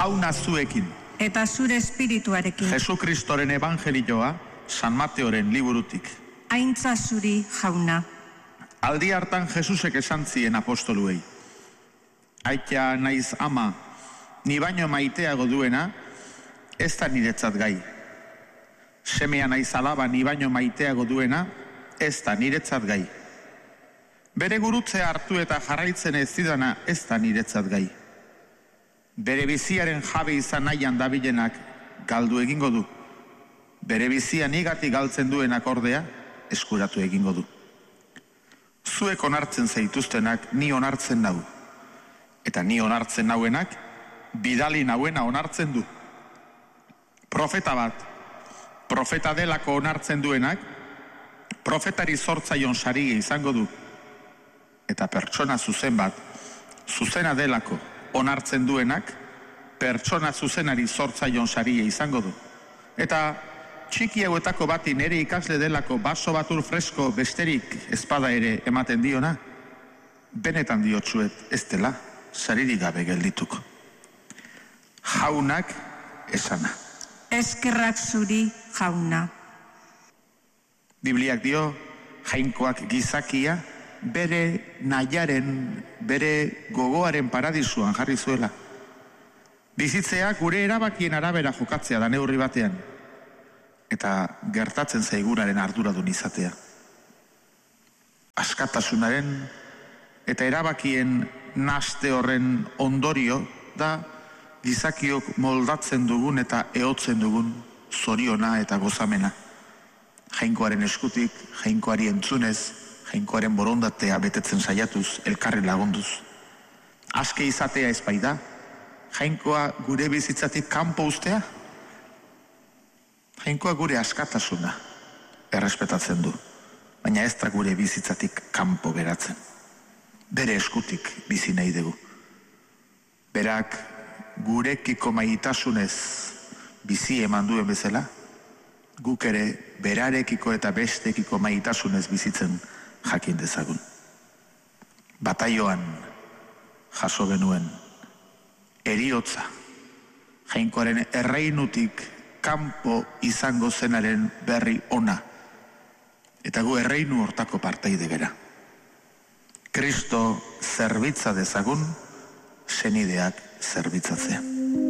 jauna zuekin. Eta zure espirituarekin. Jesukristoren evangelioa San Mateoren liburutik. Aintza zuri jauna. Aldi hartan Jesusek esan zien apostoluei. Aitea naiz ama, ni baino maiteago duena, ez da niretzat gai. Semea naiz alaba, ni baino maiteago duena, ez da niretzat gai. Bere gurutzea hartu eta jarraitzen ez zidana, ez da niretzat gai. Bere biziaren jabe izan nahian dabilenak galdu egingo du. Bere bizia nigatik galtzen duenak ordea eskuratu egingo du. Zuek onartzen zaituztenak ni onartzen nau. Eta ni onartzen nauenak bidali nauena onartzen du. Profeta bat, profeta delako onartzen duenak, profetari zortzaion saria izango du. Eta pertsona zuzen bat, zuzena delako onartzen duenak, pertsona zuzenari zortzaion saria izango du. Eta txiki hauetako bati nire ikasle delako baso batur fresko besterik ezpada ere ematen diona, benetan diotsuet ez dela saririk gabe geldituko. Jaunak esana. Eskerrak zuri jauna. Bibliak dio, jainkoak gizakia bere nahiaren, bere gogoaren paradisuan jarri zuela. Bizitzea gure erabakien arabera jokatzea da neurri batean. Eta gertatzen zaiguraren arduradun izatea. Askatasunaren eta erabakien naste horren ondorio da gizakiok moldatzen dugun eta ehotzen dugun zoriona eta gozamena. Jainkoaren eskutik, jainkoari entzunez, jainkoaren borondatea betetzen saiatuz, elkarri lagunduz. Aske izatea ez bai da, jainkoa gure bizitzatik kanpo ustea? Jainkoa gure askatasuna errespetatzen du, baina ez da gure bizitzatik kanpo geratzen. Bere eskutik bizi nahi dugu. Berak gurekiko maitasunez bizi eman duen bezala, guk ere berarekiko eta bestekiko maitasunez bizitzen jakin dezagun. Bataioan jaso genuen heriotza, jainkoaren erreinutik kanpo izango zenaren berri ona, eta gu erreinu hortako parteide gera. Kristo zerbitza dezagun, senideak zerbitzatzea.